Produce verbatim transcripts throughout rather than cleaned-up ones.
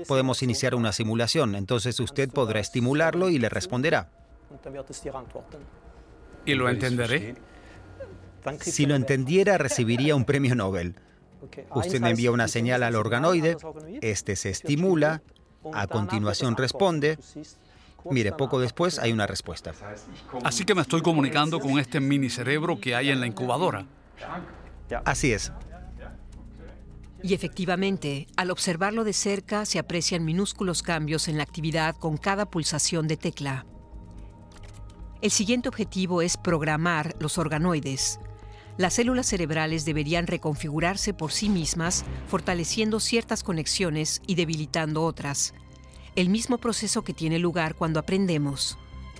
Podemos iniciar una simulación, entonces usted podrá estimularlo y le responderá. ¿Y lo entenderé? Si lo entendiera, recibiría un premio Nobel. Usted me envía una señal al organoide, este se estimula, a continuación responde. Mire, poco después hay una respuesta. Así que me estoy comunicando con este mini cerebro que hay en la incubadora. Así es. Y efectivamente, al observarlo de cerca se aprecian minúsculos cambios en la actividad con cada pulsación de tecla. El siguiente objetivo es programar los organoides. Las células cerebrales deberían reconfigurarse por sí mismas, fortaleciendo ciertas conexiones y debilitando otras. El mismo proceso que tiene lugar cuando aprendemos.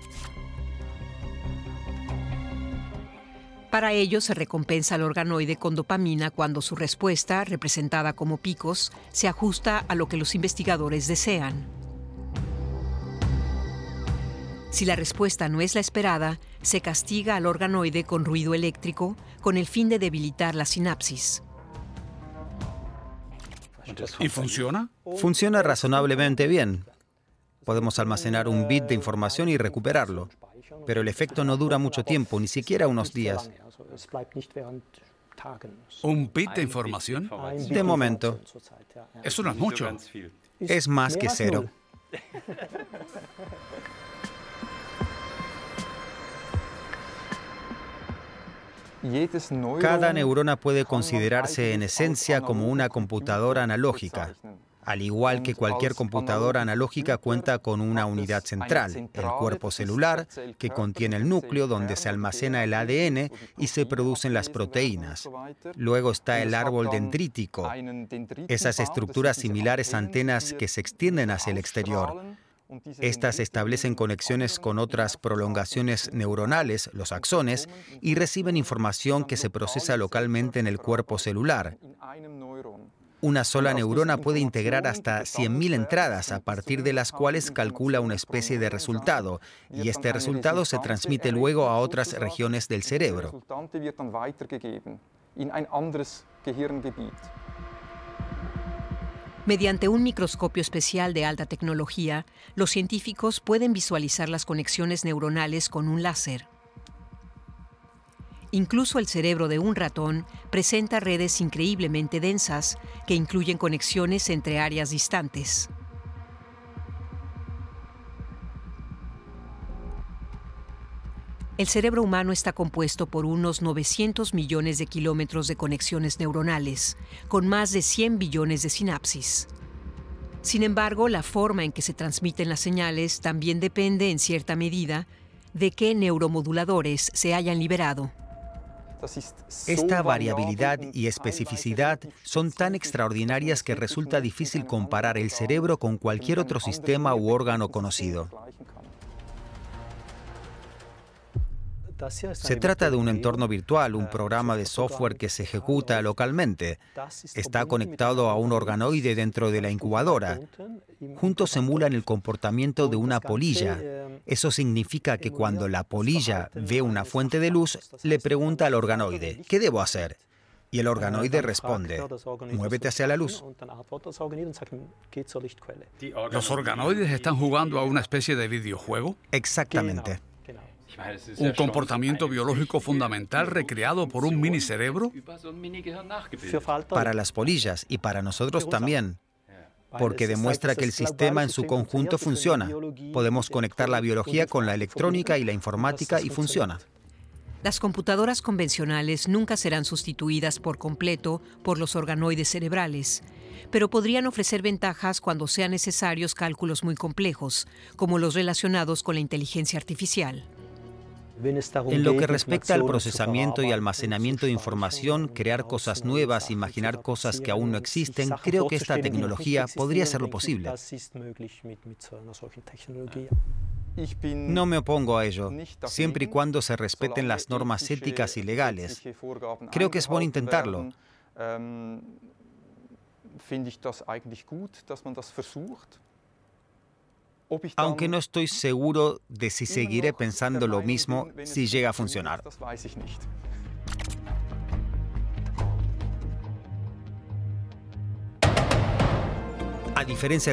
Para ello se recompensa al organoide con dopamina cuando su respuesta, representada como picos, se ajusta a lo que los investigadores desean. Si la respuesta no es la esperada, se castiga al organoide con ruido eléctrico con el fin de debilitar la sinapsis. ¿Y funciona? Funciona razonablemente bien. Podemos almacenar un bit de información y recuperarlo. Pero el efecto no dura mucho tiempo, ni siquiera unos días. ¿Un bit de información? De momento. Eso no es mucho. Es más que cero. Cada neurona puede considerarse en esencia como una computadora analógica. Al igual que cualquier computadora analógica cuenta con una unidad central, el cuerpo celular, que contiene el núcleo donde se almacena el A D N y se producen las proteínas. Luego está el árbol dendrítico, esas estructuras similares a antenas que se extienden hacia el exterior. Estas establecen conexiones con otras prolongaciones neuronales, los axones, y reciben información que se procesa localmente en el cuerpo celular. Una sola neurona puede integrar hasta cien mil entradas, a partir de las cuales calcula una especie de resultado, y este resultado se transmite luego a otras regiones del cerebro. Mediante un microscopio especial de alta tecnología, los científicos pueden visualizar las conexiones neuronales con un láser. Incluso el cerebro de un ratón presenta redes increíblemente densas que incluyen conexiones entre áreas distantes. El cerebro humano está compuesto por unos novecientos millones de kilómetros de conexiones neuronales, con más de cien billones de sinapsis. Sin embargo, la forma en que se transmiten las señales también depende, en cierta medida, de qué neuromoduladores se hayan liberado. Esta variabilidad y especificidad son tan extraordinarias que resulta difícil comparar el cerebro con cualquier otro sistema u órgano conocido. Se trata de un entorno virtual, un programa de software que se ejecuta localmente. Está conectado a un organoide dentro de la incubadora. Juntos simulan el comportamiento de una polilla. Eso significa que cuando la polilla ve una fuente de luz, le pregunta al organoide, ¿qué debo hacer? Y el organoide responde, muévete hacia la luz. ¿Los organoides están jugando a una especie de videojuego? Exactamente. ¿Un comportamiento biológico fundamental recreado por un mini cerebro? Para las polillas y para nosotros también, porque demuestra que el sistema en su conjunto funciona. Podemos conectar la biología con la electrónica y la informática y funciona. Las computadoras convencionales nunca serán sustituidas por completo por los organoides cerebrales, pero podrían ofrecer ventajas cuando sean necesarios cálculos muy complejos, como los relacionados con la inteligencia artificial. En lo que respecta al procesamiento y almacenamiento de información, crear cosas nuevas, imaginar cosas que aún no existen, creo que esta tecnología podría hacerlo posible. No me opongo a ello, siempre y cuando se respeten las normas éticas y legales. Creo que es bueno intentarlo. Aunque no estoy seguro de si seguiré pensando lo mismo si llega a funcionar. A diferencia